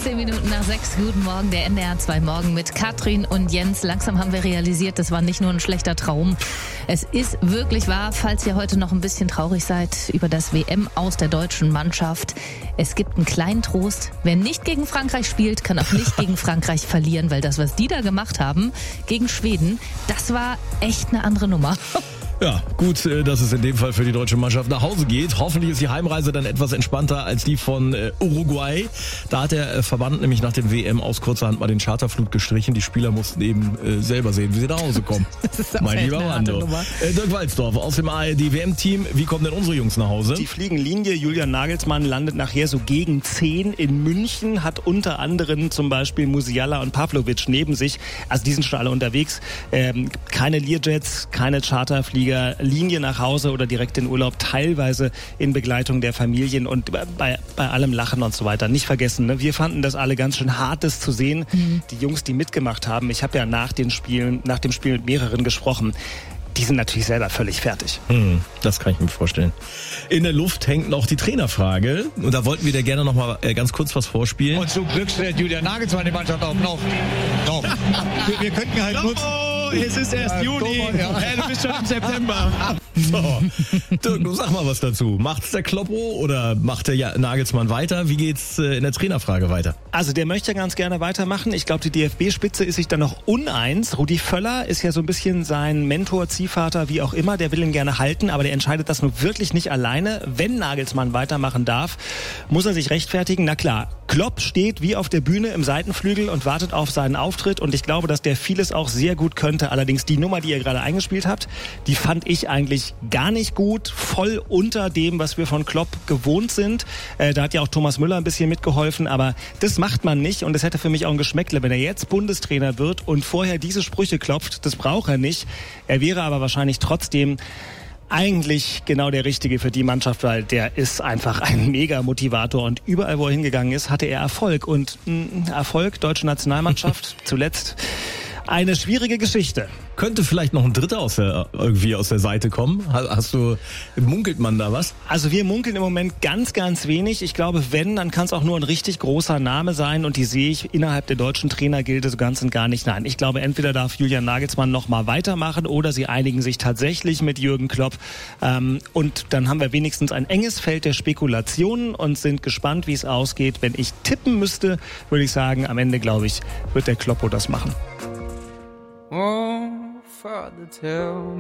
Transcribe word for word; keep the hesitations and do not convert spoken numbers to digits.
Zehn Minuten nach sechs. Guten Morgen, der N D R zwei Morgen mit Katrin und Jens. Langsam haben wir realisiert, das war nicht nur ein schlechter Traum. Es ist wirklich wahr, falls ihr heute noch ein bisschen traurig seid über das W M-Aus der deutschen Mannschaft. Es gibt einen kleinen Trost. Wer nicht gegen Frankreich spielt, kann auch nicht gegen Frankreich verlieren, weil das, was die da gemacht haben gegen Schweden, das war echt eine andere Nummer. Ja, gut, dass es in dem Fall für die deutsche Mannschaft nach Hause geht. Hoffentlich ist die Heimreise dann etwas entspannter als die von äh, Uruguay. Da hat der äh, Verband nämlich nach dem W M aus kurzerhand mal den Charterflug gestrichen. Die Spieler mussten eben äh, selber sehen, wie sie nach Hause kommen. Das ist mein lieber Mando. Äh, Dirk Walzdorf aus dem A R D W M-Team. Wie kommen denn unsere Jungs nach Hause? Die fliegen Linie. Julian Nagelsmann landet nachher so gegen zehn in München, hat unter anderem zum Beispiel Musiala und Pavlovic neben sich. Also die sind schon alle unterwegs. Ähm, keine Learjets, keine Charterflieger. Linie nach Hause oder direkt in Urlaub, teilweise in Begleitung der Familien und bei, bei allem Lachen und so weiter. Nicht vergessen, ne? Wir fanden das alle ganz schön hart, das zu sehen. Mhm. Die Jungs, die mitgemacht haben, ich habe ja nach den Spielen, nach dem Spiel mit mehreren gesprochen, die sind natürlich selber völlig fertig. Hm, das kann ich mir vorstellen. In der Luft hängt noch die Trainerfrage. Und da wollten wir dir gerne noch mal ganz kurz was vorspielen. Und zum Glück stellt Julian Nagelsmann die Mannschaft auf. Noch. Noch. Wir, wir könnten halt nur... Oh, es ist erst Juni. Ja. Hey, du bist schon im September. So. Dirk, du sag mal was dazu. Macht's der Kloppo oder macht der Nagelsmann weiter? Wie geht's in der Trainerfrage weiter? Also der möchte ganz gerne weitermachen. Ich glaube, die D F B-Spitze ist sich dann noch uneins. Rudi Völler ist ja so ein bisschen sein Mentor, Ziehvater, wie auch immer. Der will ihn gerne halten, aber der entscheidet das nun wirklich nicht alleine. Wenn Nagelsmann weitermachen darf, muss er sich rechtfertigen. Na klar, Klopp steht wie auf der Bühne im Seitenflügel und wartet auf seinen Auftritt. Und ich glaube, dass der vieles auch sehr gut könnte. Allerdings die Nummer, die ihr gerade eingespielt habt, die fand ich eigentlich gar nicht gut. Voll unter dem, was wir von Klopp gewohnt sind. Äh, da hat ja auch Thomas Müller ein bisschen mitgeholfen. Aber das macht man nicht. Und es hätte für mich auch ein Geschmäckle, wenn er jetzt Bundestrainer wird und vorher diese Sprüche klopft. Das braucht er nicht. Er wäre aber wahrscheinlich trotzdem eigentlich genau der Richtige für die Mannschaft, weil der ist einfach ein Mega-Motivator und überall, wo er hingegangen ist, hatte er Erfolg. Und mh, Erfolg, deutsche Nationalmannschaft, zuletzt eine schwierige Geschichte. Könnte vielleicht noch ein Dritter aus der, irgendwie aus der Seite kommen? Hast du, munkelt man da was? Also wir munkeln im Moment ganz, ganz wenig. Ich glaube, wenn, dann kann es auch nur ein richtig großer Name sein und die sehe ich innerhalb der deutschen Trainergilde so ganz und gar nicht. Nein, ich glaube, entweder darf Julian Nagelsmann noch mal weitermachen oder sie einigen sich tatsächlich mit Jürgen Klopp. Ähm, und dann haben wir wenigstens ein enges Feld der Spekulationen und sind gespannt, wie es ausgeht. Wenn ich tippen müsste, würde ich sagen, am Ende, glaube ich, wird der Kloppo das machen. Oh, Father, tell